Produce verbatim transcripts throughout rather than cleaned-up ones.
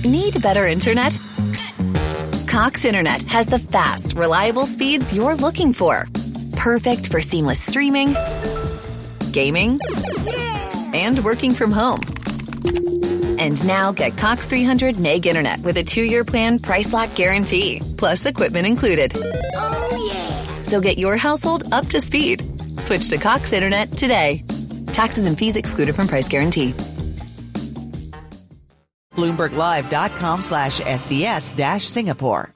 Need better internet? Cox Internet has the fast, reliable speeds you're looking for. Perfect for seamless streaming, gaming, and working from home. And now get Cox three hundred meg internet with a two-year plan price lock guarantee, plus equipment included. Oh, yeah. So get your household up to speed. Switch to Cox Internet today. Taxes and fees excluded from price guarantee. BloombergLive.com slash SBS dash Singapore.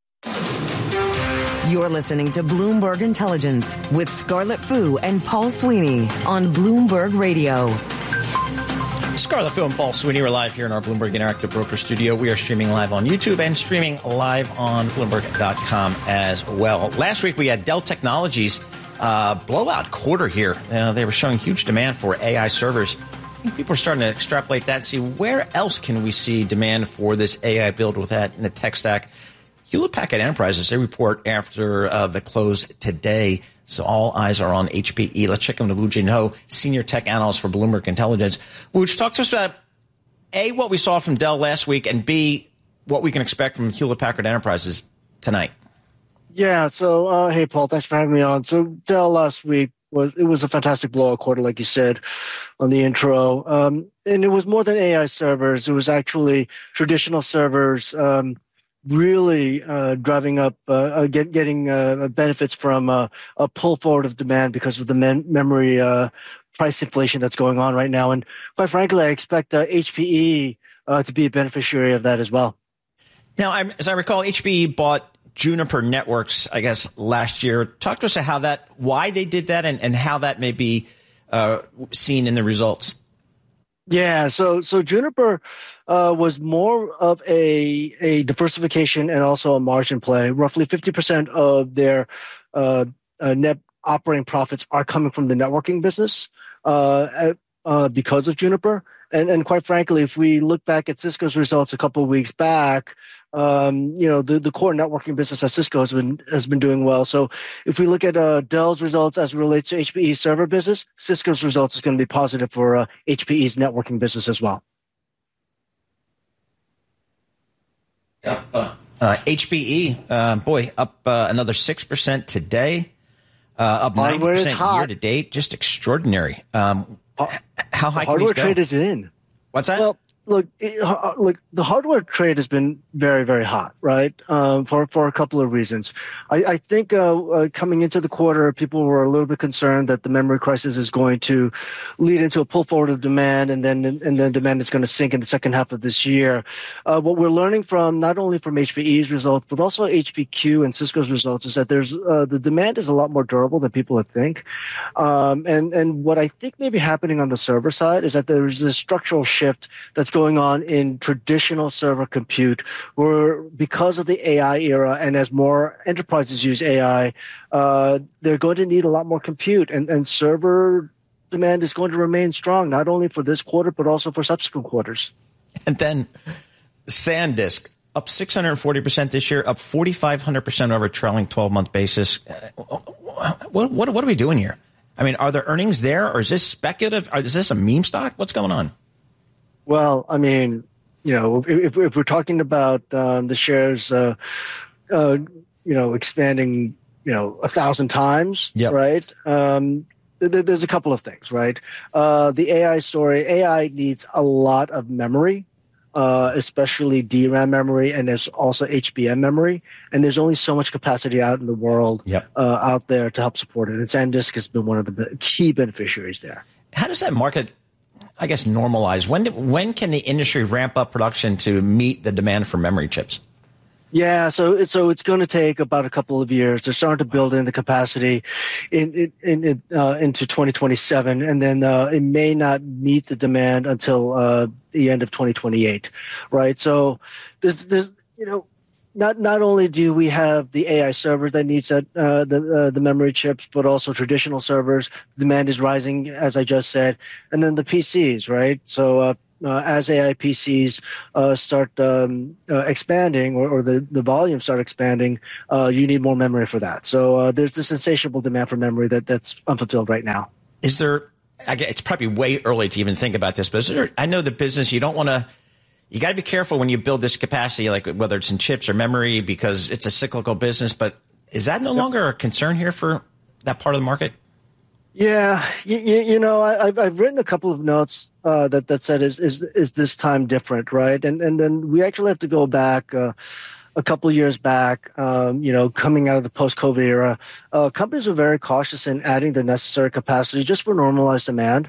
You're listening to Bloomberg Intelligence with Scarlett Fu and Paul Sweeney on Bloomberg Radio. Scarlett Fu and Paul Sweeney are live here in our Bloomberg Interactive Broker Studio. We are streaming live on YouTube and streaming live on Bloomberg dot com as well. Last week we had Dell Technologies uh, blowout quarter here. Uh, they were showing huge demand for A I servers. I think people are starting to extrapolate that and see where else can we see demand for this A I build with that in the tech stack. Hewlett Packard Enterprises, they report after uh, the close today. So all eyes are on H P E. Let's check in with Woo Jin Ho, Senior Tech Analyst for Bloomberg Intelligence. Woo, talk to us about, A, what we saw from Dell last week, and B, what we can expect from Hewlett Packard Enterprises tonight. Yeah, so, uh, hey, Paul, thanks for having me on. So Dell last week, was it was a fantastic blowout quarter, like you said on the intro. Um, and it was more than A I servers. It was actually traditional servers um, really uh, driving up, uh, get, getting uh, benefits from uh, a pull forward of demand because of the mem- memory uh, price inflation that's going on right now. And quite frankly, I expect uh, H P E uh, to be a beneficiary of that as well. Now, I'm, as I recall, H P E bought Juniper Networks, I guess, last year. Talk to us about how that, why they did that, and, and how that may be uh, seen in the results. Yeah, so so Juniper uh, was more of a a diversification and also a margin play. Roughly fifty percent of their uh, uh, net operating profits are coming from the networking business uh, uh, because of Juniper. And, and quite frankly, if we look back at Cisco's results a couple of weeks back, um, you know, the, the core networking business at Cisco has been has been doing well. So if we look at uh, Dell's results as it relates to H P E's server business, Cisco's results is going to be positive for uh, H P E's networking business as well. Yeah. Uh, uh, H P E, uh, boy, up uh, another six percent today, uh, up ninety percent year to date. Just extraordinary. Um, how high the can hardware these go? trade is in. What's that? Well, look, it, uh, look, the hardware trade has been very, very hot, right? Um, for for a couple of reasons. I, I think uh, uh, coming into the quarter, people were a little bit concerned that the memory crisis is going to lead into a pull forward of demand, and then and then demand is going to sink in the second half of this year. Uh, what we're learning from not only from H P E's results, but also H P Q and Cisco's results, is that there's uh, the demand is a lot more durable than people would think. Um, and and what I think may be happening on the server side is that there's a structural shift that's going on in traditional server compute, where because of the A I era and as more enterprises use A I, uh, they're going to need a lot more compute, and, and server demand is going to remain strong, not only for this quarter, but also for subsequent quarters. And then SanDisk, up six hundred forty percent this year, up four thousand five hundred percent over a trailing twelve-month basis. What, what, what are we doing here? I mean, are there earnings there, or is this speculative? Or is this a meme stock? What's going on? Well, I mean, you know, if, if we're talking about um, the shares, uh, uh, you know, expanding, you know, a thousand times, yep. right? Um, th- there's a couple of things, right? Uh, the A I story, A I needs a lot of memory, uh, especially D RAM memory, and there's also H B M memory. And there's only so much capacity out in the world, yep. uh, out there to help support it. And SanDisk has been one of the key beneficiaries there. How does that market, I guess, normalize? When do, when can the industry ramp up production to meet the demand for memory chips? Yeah, so it's so it's going to take about a couple of years. They're starting to build in the capacity in, in, in uh, into twenty twenty-seven, and then uh, it may not meet the demand until uh, the end of twenty twenty-eight, right? So there's there's you know. Not not only do we have the A I server that needs that, uh, the uh, the memory chips, but also traditional servers. Demand is rising, as I just said, and then the P Cs, right? So uh, uh, as A I P Cs uh, start um, uh, expanding, or, or the the volume start expanding, uh, you need more memory for that. So uh, there's this insatiable demand for memory that that's unfulfilled right now. Is there? I guess it's probably way early to even think about this, but is there, I know the business. You don't want to. you got to be careful when you build this capacity, like whether it's in chips or memory, because it's a cyclical business. But is that no yep. longer a concern here for that part of the market? Yeah, you, you know, I, I've I've written a couple of notes uh, that that said, is is is this time different, right? And and then we actually have to go back uh, a couple of years back. Um, you know, coming out of the post-COVID era, uh, companies were very cautious in adding the necessary capacity just for normalized demand,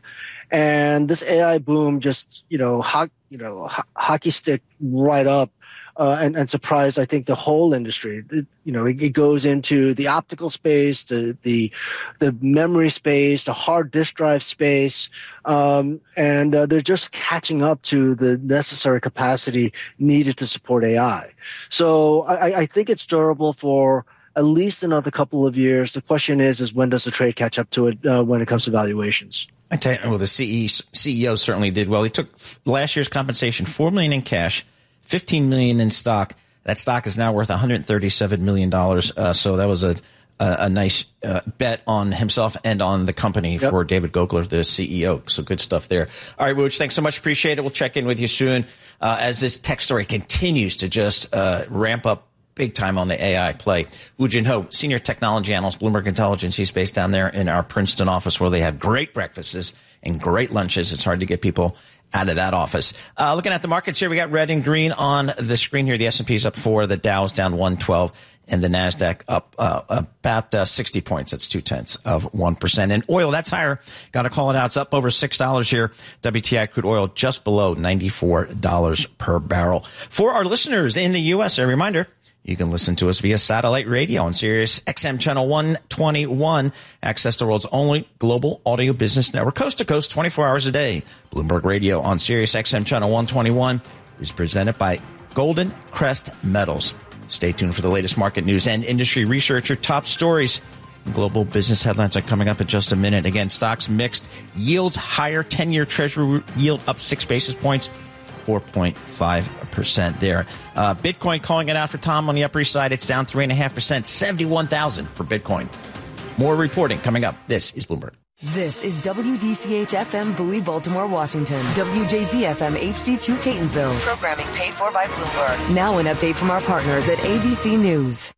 and this A I boom just you know ho- you know ho- hockey stick right up. Uh, and, and surprised, I think, the whole industry. It, you know, it, it goes into the optical space, the the the memory space, the hard disk drive space, um, and uh, they're just catching up to the necessary capacity needed to support A I. So I, I think it's durable for at least another couple of years. The question is, is when does the trade catch up to it uh, when it comes to valuations? I tell you, well, the C E O certainly did well. He took last year's compensation, four million dollars in cash, fifteen million dollars in stock. That stock is now worth one hundred thirty-seven million dollars. Uh, so that was a a, a nice uh, bet on himself and on the company yep. for David Gokler, the C E O. So good stuff there. All right, Wooch, thanks so much. Appreciate it. We'll check in with you soon uh, as this tech story continues to just uh, ramp up big time on the A I play. Woo Jin Ho, Senior Technology Analyst, Bloomberg Intelligence. He's based down there in our Princeton office where they have great breakfasts and great lunches. It's hard to get people out of that office. Uh, looking at the markets here, we got red and green on the screen here. The S and P's up four, the Dow's down one twelve, and the NASDAQ up uh, about uh, sixty points. That's two tenths of one percent. And oil, that's higher. Got to call it out. It's up over six dollars here. W T I crude oil just below ninety-four dollars per barrel. For our listeners in the U S, a reminder, you can listen to us via satellite radio on Sirius X M channel one twenty-one. Access the world's only global audio business network, coast to coast, twenty-four hours a day. Bloomberg Radio on Sirius X M channel one twenty-one is presented by Golden Crest Metals. Stay tuned for the latest market news and industry research. Your top stories. Global business headlines are coming up in just a minute. Again, stocks mixed. Yields higher. ten-year Treasury yield up six basis points. four point five percent there. Uh, Bitcoin calling it out for Tom on the Upper East Side. It's down three point five percent, seventy-one thousand for Bitcoin. More reporting coming up. This is Bloomberg. This is W D C H F M Bowie, Baltimore, Washington. W J Z F M H D two Catonsville. Programming paid for by Bloomberg. Now an update from our partners at A B C News.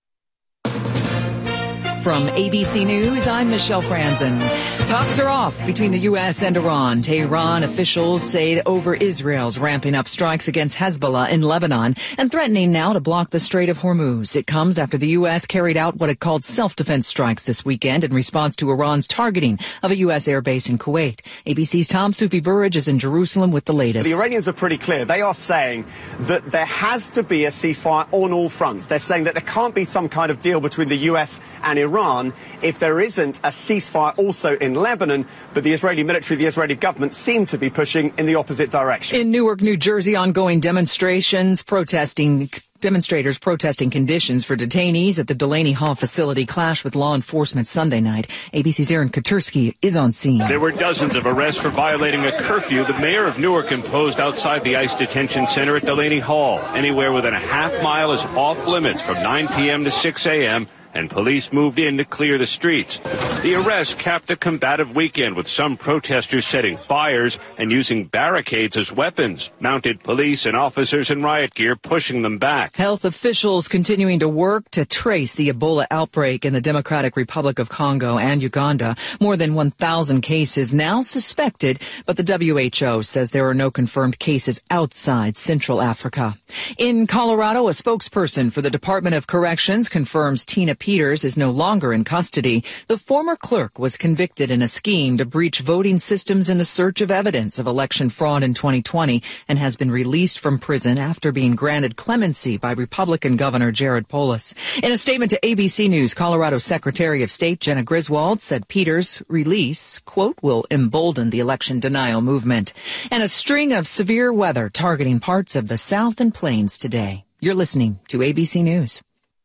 From A B C News, I'm Michelle Franzen. Talks are off between the U S and Iran. Tehran officials say over Israel's ramping up strikes against Hezbollah in Lebanon and threatening now to block the Strait of Hormuz. It comes after the U S carried out what it called self-defense strikes this weekend in response to Iran's targeting of a U S airbase in Kuwait. A B C's Tom Sufi Burridge is in Jerusalem with the latest. The Iranians are pretty clear. They are saying that there has to be a ceasefire on all fronts. They're saying that there can't be some kind of deal between the U S and Iran if there isn't a ceasefire also in Lebanon, but the Israeli military, the Israeli government seem to be pushing in the opposite direction. In Newark, New Jersey, ongoing demonstrations protesting Demonstrators protesting conditions for detainees at the Delaney Hall facility clashed with law enforcement Sunday night. A B C's Aaron Katursky is on scene. There were dozens of arrests for violating a curfew the mayor of Newark imposed outside the ICE detention center at Delaney Hall. Anywhere within a half mile is off limits from nine p.m. to six a.m., and police moved in to clear the streets. The arrest capped a combative weekend with some protesters setting fires and using barricades as weapons. Mounted police and officers in riot gear pushing them back. Health officials continuing to work to trace the Ebola outbreak in the Democratic Republic of Congo and Uganda. More than one thousand cases now suspected, but the W H O says there are no confirmed cases outside Central Africa. In Colorado, a spokesperson for the Department of Corrections confirms Tina Peters is no longer in custody. The former clerk was convicted in a scheme to breach voting systems in the search of evidence of election fraud in twenty twenty and has been released from prison after being granted clemency by Republican Governor Jared Polis. In a statement to A B C News, Colorado Secretary of State Jenna Griswold said Peters' release, quote, will embolden the election denial movement. And a string of severe weather targeting parts of the South and Plains today. You're listening to A B C News.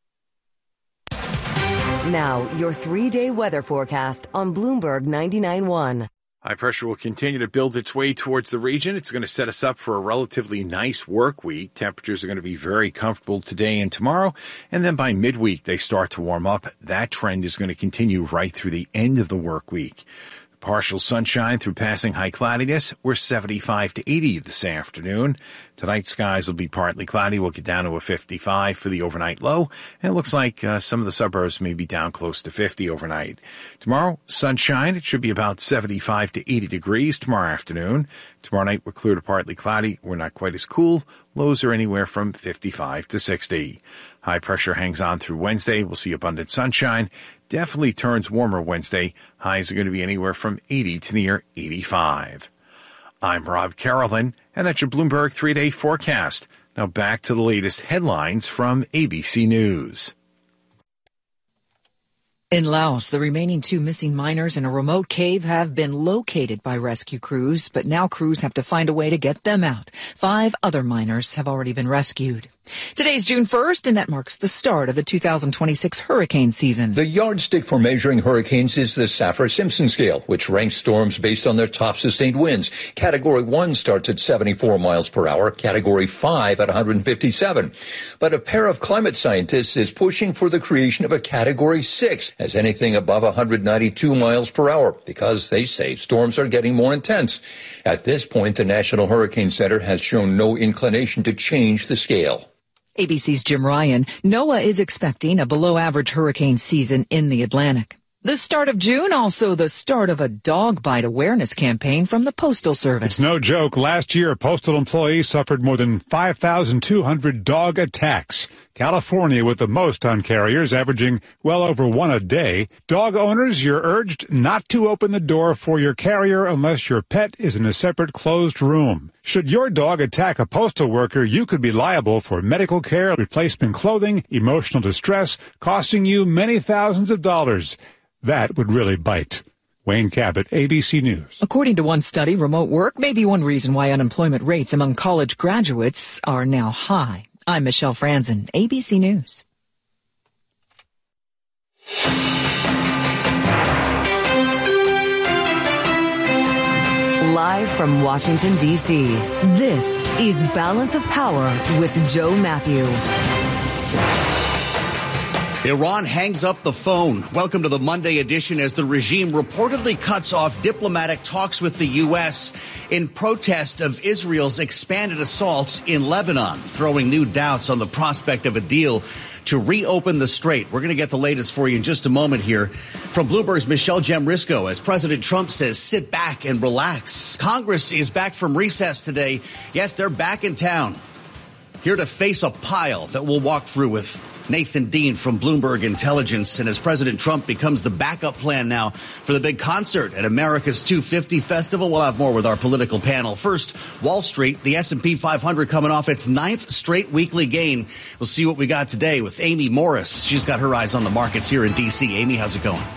Now, your three-day weather forecast on Bloomberg ninety-nine point one. High pressure will continue to build its way towards the region. It's going to set us up for a relatively nice work week. Temperatures are going to be very comfortable today and tomorrow. And then by midweek, they start to warm up. That trend is going to continue right through the end of the work week. Partial sunshine through passing high cloudiness. We're seventy-five to eighty this afternoon. Tonight, skies will be partly cloudy. We'll get down to a fifty-five for the overnight low. And it looks like uh, some of the suburbs may be down close to fifty overnight. Tomorrow, sunshine. It should be about seventy-five to eighty degrees tomorrow afternoon. Tomorrow night, we're clear to partly cloudy. We're not quite as cool. Lows are anywhere from fifty-five to sixty. High pressure hangs on through Wednesday. We'll see abundant sunshine. Definitely turns warmer Wednesday. Highs are going to be anywhere from eighty to near eighty-five. I'm Rob Carolyn, and that's your Bloomberg three-day forecast. Now back to the latest headlines from A B C News. In Laos, the remaining two missing miners in a remote cave have been located by rescue crews, but now crews have to find a way to get them out. Five other miners have already been rescued. Today's June first, and that marks the start of the two thousand twenty-six hurricane season. The yardstick for measuring hurricanes is the Saffir-Simpson scale, which ranks storms based on their top sustained winds. Category one starts at seventy-four miles per hour, Category five at one hundred fifty-seven. But a pair of climate scientists is pushing for the creation of a Category six, as anything above one hundred ninety-two miles per hour, because they say storms are getting more intense. At this point, the National Hurricane Center has shown no inclination to change the scale. A B C's Jim Ryan. NOAA is expecting a below-average hurricane season in the Atlantic. The start of June, also the start of a dog bite awareness campaign from the Postal Service. It's no joke. Last year, postal employees suffered more than five thousand two hundred dog attacks. California with the most on carriers, averaging well over one a day. Dog owners, you're urged not to open the door for your carrier unless your pet is in a separate closed room. Should your dog attack a postal worker, you could be liable for medical care, replacement clothing, emotional distress, costing you many thousands of dollars. That would really bite. Wayne Cabot, A B C News. According to one study, remote work may be one reason why unemployment rates among college graduates are now high. I'm Michelle Franzen, A B C News. Live from Washington, D C, this is Balance of Power with Joe Matthew. Iran hangs up the phone. Welcome to the Monday edition as the regime reportedly cuts off diplomatic talks with the U S in protest of Israel's expanded assaults in Lebanon, throwing new doubts on the prospect of a deal to reopen the strait. We're going to get the latest for you in just a moment here from Bloomberg's Michelle Jamrisco as President Trump says, sit back and relax. Congress is back from recess today. Yes, they're back in town, here to face a pile that we'll walk through with Nathan Dean from Bloomberg Intelligence. And as President Trump becomes the backup plan now for the big concert at America's two fifty Festival, we'll have more with our political panel. First, Wall Street, the S and P five hundred coming off its ninth straight weekly gain. We'll see what we got today with Amy Morris. She's got her eyes on the markets here in D C. Amy, how's it going?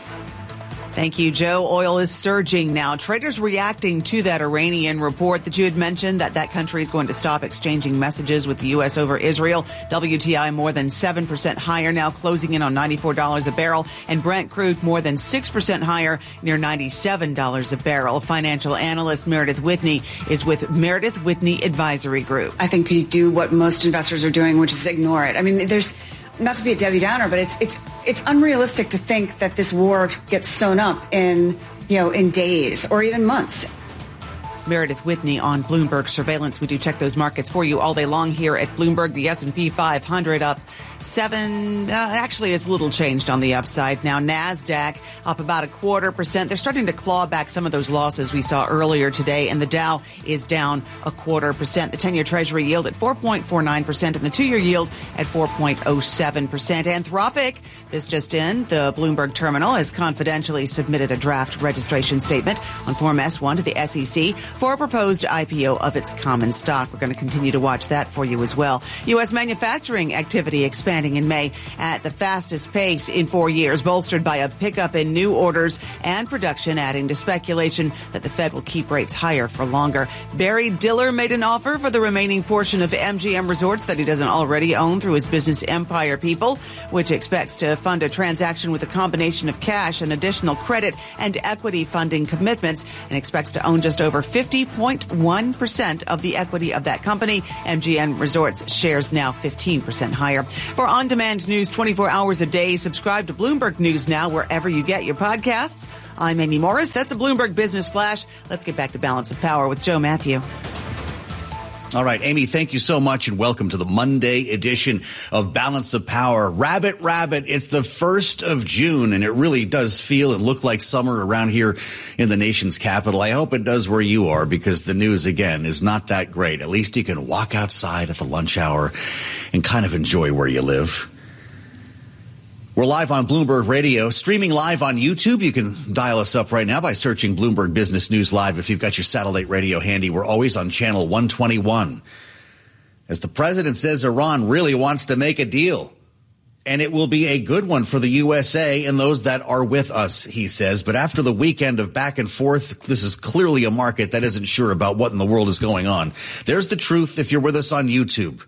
Thank you, Joe. Oil is surging now. Traders reacting to that Iranian report that you had mentioned, that that country is going to stop exchanging messages with the U S over Israel. W T I more than seven percent higher now, closing in on ninety-four dollars a barrel. And Brent crude more than six percent higher, near ninety-seven dollars a barrel. Financial analyst Meredith Whitney is with Meredith Whitney Advisory Group. I think you do what most investors are doing, which is ignore it. I mean, there's... not to be a Debbie Downer, but it's it's it's unrealistic to think that this war gets sewn up in, you know, in days or even months. Meredith Whitney on Bloomberg Surveillance. We do check those markets for you all day long here at Bloomberg. The S and P five hundred up seven. Uh, actually, it's a little changed on the upside. Now, NASDAQ up about a quarter percent. They're starting to claw back some of those losses we saw earlier today. And the Dow is down a quarter percent. The ten-year Treasury yield at four point four nine percent and the two-year yield at four point oh seven percent. Anthropic, this just in, the Bloomberg terminal has confidentially submitted a draft registration statement on Form S one to the S E C for a proposed I P O of its common stock. We're going to continue to watch that for you as well. U S manufacturing activity expanding in May at the fastest pace in four years, bolstered by a pickup in new orders and production, adding to speculation that the Fed will keep rates higher for longer. Barry Diller made an offer for the remaining portion of M G M Resorts that he doesn't already own through his business Empire People, which expects to fund a transaction with a combination of cash and additional credit and equity funding commitments, and expects to own just over fifty fifty point one percent of the equity of that company. M G M Resorts shares now fifteen percent higher. For on-demand news twenty-four hours a day, subscribe to Bloomberg News Now wherever you get your podcasts. I'm Amy Morris. That's a Bloomberg Business Flash. Let's get back to Balance of Power with Joe Matthew. All right, Amy, thank you so much, and welcome to the Monday edition of Balance of Power. Rabbit, rabbit, it's the first of June, and it really does feel and look like summer around here in the nation's capital. I hope it does where you are, because the news, again, is not that great. At least you can walk outside at the lunch hour and kind of enjoy where you live. We're live on Bloomberg Radio, streaming live on YouTube. You can dial us up right now by searching Bloomberg Business News Live. If you've got your satellite radio handy, we're always on channel one twenty-one. As the president says, Iran really wants to make a deal, and it will be a good one for the U S A and those that are with us, he says. But after the weekend of back and forth, this is clearly a market that isn't sure about what in the world is going on. There's the truth if you're with us on YouTube.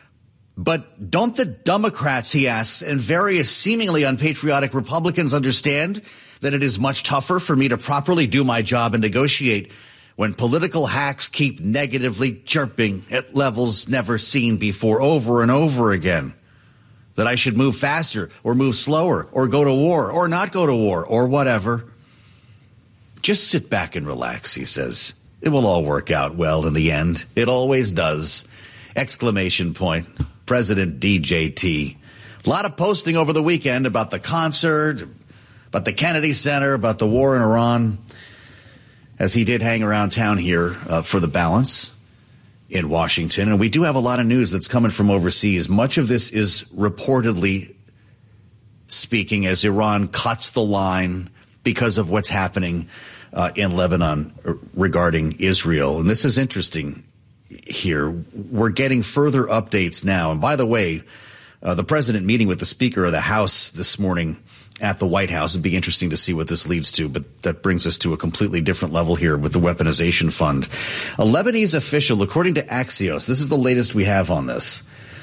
But don't the Democrats, he asks, and various seemingly unpatriotic Republicans understand that it is much tougher for me to properly do my job and negotiate when political hacks keep negatively chirping at levels never seen before, over and over again? That I should move faster or move slower or go to war or not go to war or whatever. Just sit back and relax, he says. It will all work out well in the end. It always does. Exclamation point. President D J T. A lot of posting over the weekend about the concert, about the Kennedy Center, about the war in Iran, as he did hang around town here uh, for the balance in Washington. And we do have a lot of news that's coming from overseas. Much of this is reportedly speaking as Iran cuts the line because of what's happening uh, in Lebanon regarding Israel. And this is interesting. Here, we're getting further updates now. And by the way, uh, the president meeting with the Speaker of the House this morning at the White House. It'd be interesting to see what this leads to, but that brings us to a completely different level here with the weaponization fund. A Lebanese official, according to Axios, this is the latest we have on this,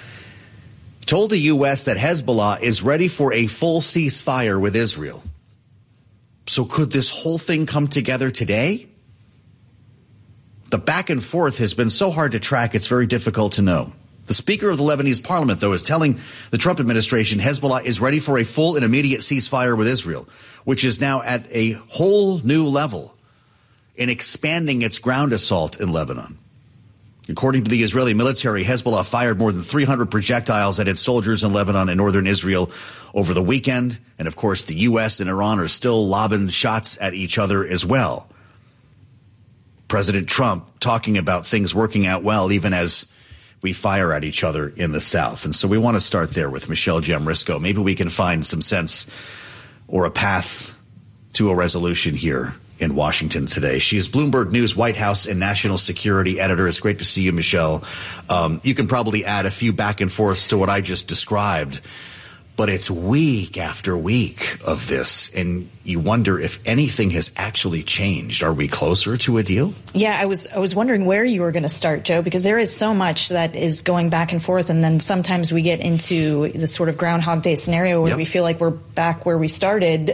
told the U S that Hezbollah is ready for a full ceasefire with Israel. So could this whole thing come together today? The back and forth has been so hard to track, it's very difficult to know. The Speaker of the Lebanese parliament, though, is telling the Trump administration Hezbollah is ready for a full and immediate ceasefire with Israel, which is now at a whole new level in expanding its ground assault in Lebanon. According to the Israeli military, Hezbollah fired more than three hundred projectiles at its soldiers in Lebanon and northern Israel over the weekend. And, of course, the U S and Iran are still lobbing shots at each other as well. President Trump talking about things working out well, even as we fire at each other in the South. And so we want to start there with Michelle Jamrisco. Maybe we can find some sense or a path to a resolution here in Washington today. She is Bloomberg News White House and National Security Editor. It's great to see you, Michelle. Um, you can probably add a few back and forths to what I just described. But it's week after week of this, and you wonder if anything has actually changed. Are we closer to a deal? Yeah, I was I was wondering where you were going to start, Joe, because there is so much that is going back and forth, and then sometimes we get into the sort of Groundhog Day scenario where yep. we feel like we're back where we started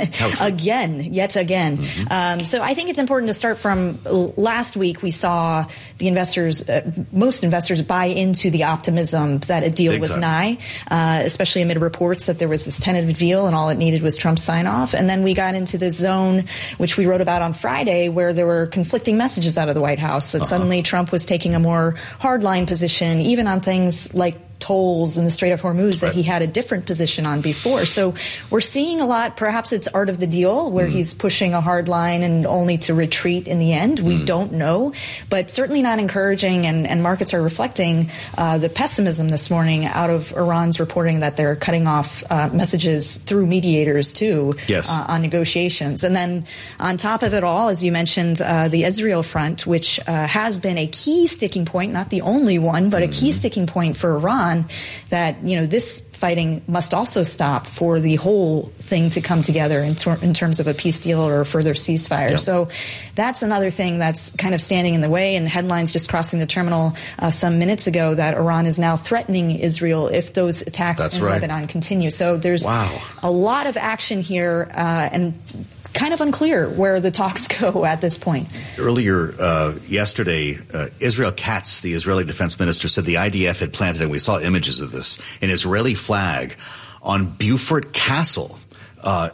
again, yet again. Mm-hmm. Um, so I think it's important to start from last week. We saw the investors, uh, most investors, buy into the optimism that a deal Big was time. nigh, uh, especially amid reports that there was this tentative deal and all it needed was Trump's sign off. And then we got into this zone, which we wrote about on Friday, where there were conflicting messages out of the White House that uh-huh. suddenly Trump was taking a more hardline position, even on things like tolls in the Strait of Hormuz that right. he had a different position on before. So we're seeing a lot. Perhaps it's art of the deal where mm. he's pushing a hard line and only to retreat in the end. We mm. don't know, but certainly not encouraging. And, and markets are reflecting uh, the pessimism this morning out of Iran's reporting that they're cutting off uh, messages through mediators too yes. uh, on negotiations. And then on top of it all, as you mentioned, uh, the Israel front, which uh, has been a key sticking point, not the only one, but mm. a key sticking point for Iran. That, you know, this fighting must also stop for the whole thing to come together in, ter- in terms of a peace deal or a further ceasefire. Yep. So that's another thing that's kind of standing in the way. And headlines just crossing the terminal uh, some minutes ago that Iran is now threatening Israel if those attacks that's in right. Lebanon continue. So there's wow. a lot of action here, uh, and kind of unclear where the talks go at this point. Earlier uh, yesterday, uh, Israel Katz, the Israeli defense minister, said the I D F had planted, and we saw images of this, an Israeli flag on Beaufort Castle, uh,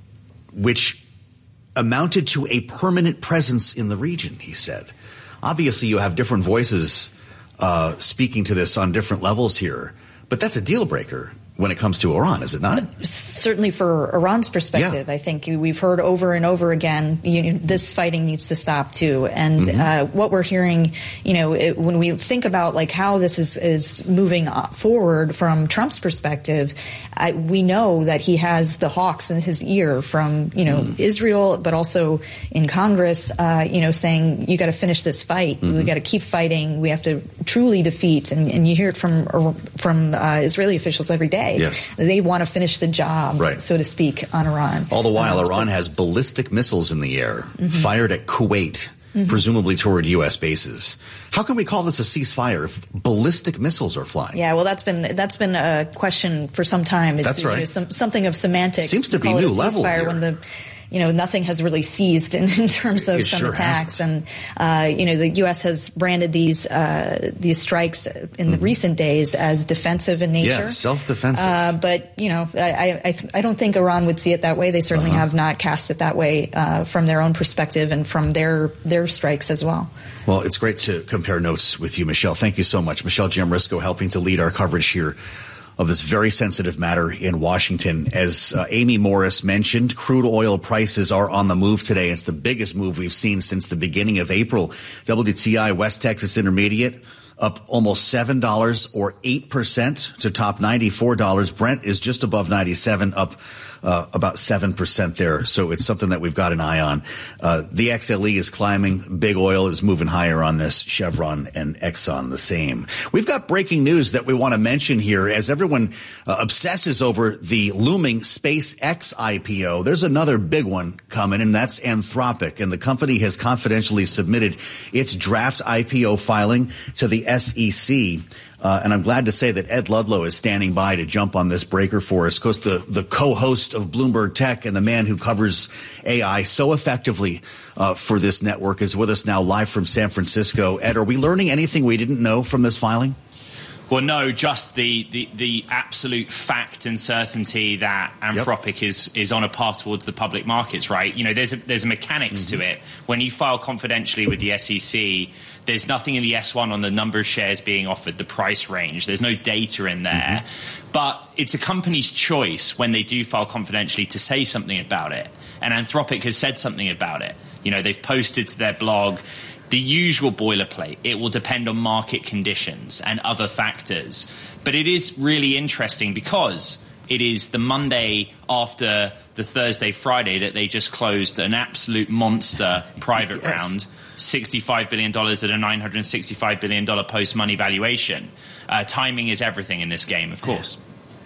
which amounted to a permanent presence in the region, he said. Obviously, you have different voices uh, speaking to this on different levels here, but that's a deal breaker when it comes to Iran, is it not? Certainly for Iran's perspective, yeah. I think we've heard over and over again, you know, this fighting needs to stop too. And mm-hmm. uh, what we're hearing, you know, it, when we think about like how this is, is moving forward from Trump's perspective, I, we know that he has the hawks in his ear from, you know, mm. Israel, but also in Congress, uh, you know, saying you got to finish this fight. Mm-hmm. We got to keep fighting. We have to truly defeat. And, and you hear it from, from uh, Israeli officials every day. Yes. They want to finish the job, right. so to speak, on Iran. All the while, um, Iran so, has ballistic missiles in the air mm-hmm. fired at Kuwait, mm-hmm. presumably toward U S bases. How can we call this a ceasefire if ballistic missiles are flying? Yeah, well, that's been that's been a question for some time. It's, that's right. You know, some, something of semantics. Seems to be new level here. When the, you know, nothing has really seized in, in terms of it some sure attacks. hasn't. And, uh, you know, the U S has branded these uh, these strikes in the mm-hmm. recent days as defensive in nature. Yeah, self-defensive. Uh, but, you know, I, I, I don't think Iran would see it that way. They certainly uh-huh. have not cast it that way uh, from their own perspective and from their, their strikes as well. Well, it's great to compare notes with you, Michelle. Thank you so much. Michelle Jamrisko helping to lead our coverage here of this very sensitive matter in Washington. As uh, Amy Morris mentioned, crude oil prices are on the move today. It's the biggest move we've seen since the beginning of April. W T I West Texas Intermediate up almost seven dollars or eight percent to top ninety-four dollars. Brent is just above ninety-seven, up uh, about seven percent there. So it's something that we've got an eye on. Uh, the X L E is climbing. Big oil is moving higher on this. Chevron and Exxon the same. We've got breaking news that we want to mention here as everyone uh, obsesses over the looming SpaceX I P O. There's another big one coming, and that's Anthropic. And the company has confidentially submitted its draft I P O filing to the S E C. Uh, and I'm glad to say that Ed Ludlow is standing by to jump on this breaker for us. Of course, the, the co-host of Bloomberg Tech and the man who covers A I so effectively uh, for this network is with us now live from San Francisco. Ed, are we learning anything we didn't know from this filing? Well, no, just the, the, the absolute fact and certainty that Anthropic yep. is is on a path towards the public markets, right? You know, there's a, there's a mechanics mm-hmm. to it. When you file confidentially with the S E C, there's nothing in the S one on the number of shares being offered, the price range. There's no data in there. Mm-hmm. But it's a company's choice when they do file confidentially to say something about it. And Anthropic has said something about it. You know, they've posted to their blog the usual boilerplate. It will depend on market conditions and other factors. But it is really interesting because it is the Monday after the Thursday, Friday that they just closed an absolute monster private yes. round, sixty-five billion dollars at a nine hundred sixty-five billion dollars post-money valuation. Uh, timing is everything in this game, of course.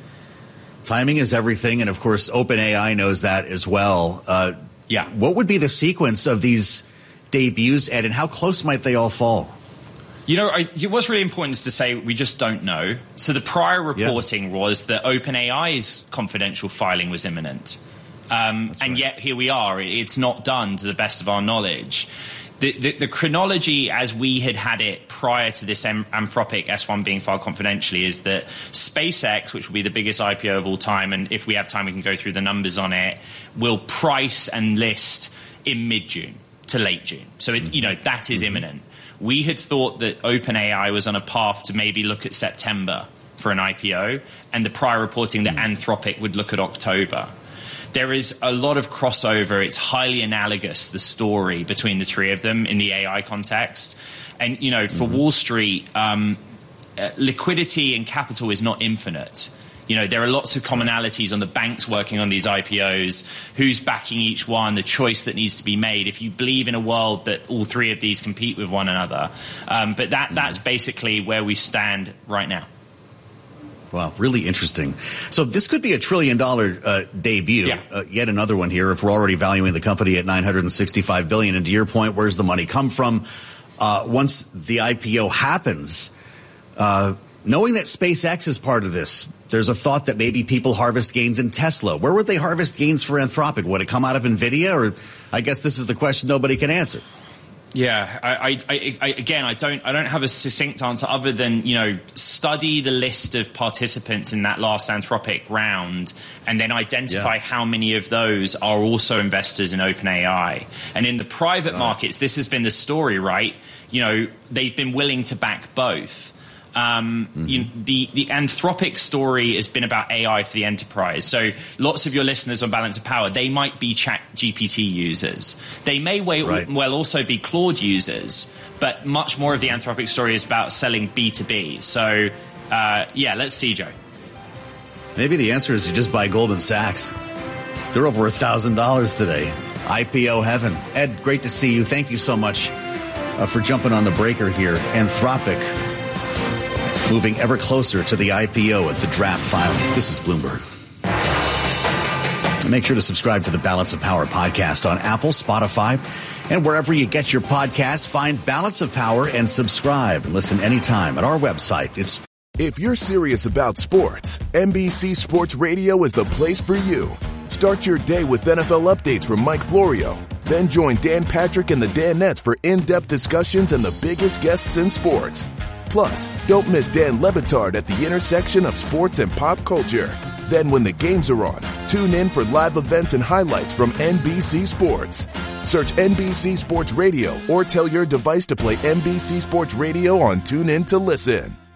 Timing is everything, and of course, OpenAI knows that as well. Uh, yeah. What would be the sequence of these debuts, Ed, and how close might they all fall? You know, I, what's really important is to say we just don't know. So the prior reporting yeah. was that OpenAI's confidential filing was imminent. Um, and right. yet here we are. It's not done to the best of our knowledge. The, the, the chronology as we had had it prior to this Anthropic S one being filed confidentially is that SpaceX, which will be the biggest I P O of all time, and if we have time we can go through the numbers on it, will price and list in mid-June to late June. So, it, you know, that is imminent. We had thought that OpenAI was on a path to maybe look at September for an I P O, and the prior reporting that Anthropic would look at October. There is a lot of crossover. It's highly analogous, the story between the three of them in the A I context. And, you know, for mm-hmm. Wall Street, um, uh, liquidity and capital is not infinite. You know, there are lots of commonalities on the banks working on these I P Os, who's backing each one, the choice that needs to be made. If you believe in a world that all three of these compete with one another. Um, but that that's basically where we stand right now. Wow, really interesting. So this could be a trillion dollar uh, debut. Yeah. Uh, yet another one here. If we're already valuing the company at nine hundred sixty-five billion dollars, and to your point, where's the money come from? Uh, once the I P O happens, uh, knowing that SpaceX is part of this, there's a thought that maybe people harvest gains in Tesla. Where would they harvest gains for Anthropic? Would it come out of NVIDIA? Or I guess this is the question nobody can answer. Yeah, I, I, I, again, I don't, I don't have a succinct answer other than, you know, study the list of participants in that last Anthropic round, and then identify yeah. how many of those are also investors in OpenAI. And in the private uh, markets, this has been the story, right? You know, they've been willing to back both. Um, mm-hmm. you, the, the Anthropic story has been about A I for the enterprise. So lots of your listeners on Balance of Power, they might be Chat G P T users. They may well, right. well also be Claude users, but much more of the Anthropic story is about selling B two B. So, uh, yeah, let's see, Joe. Maybe the answer is you just buy Goldman Sachs. They're over one thousand dollars today. I P O heaven. Ed, great to see you. Thank you so much uh, for jumping on the breaker here. Anthropic moving ever closer to the I P O at the draft filing. This is Bloomberg. Make sure to subscribe to the Balance of Power podcast on Apple, Spotify, and wherever you get your podcasts. Find Balance of Power and subscribe. And listen anytime at our website. It's If you're serious about sports, N B C Sports Radio is the place for you. Start your day with N F L updates from Mike Florio. Then join Dan Patrick and the Danettes for in-depth discussions and the biggest guests in sports. Plus, don't miss Dan Le Batard at the intersection of sports and pop culture. Then when the games are on, tune in for live events and highlights from N B C Sports. Search N B C Sports Radio or tell your device to play N B C Sports Radio on TuneIn to listen.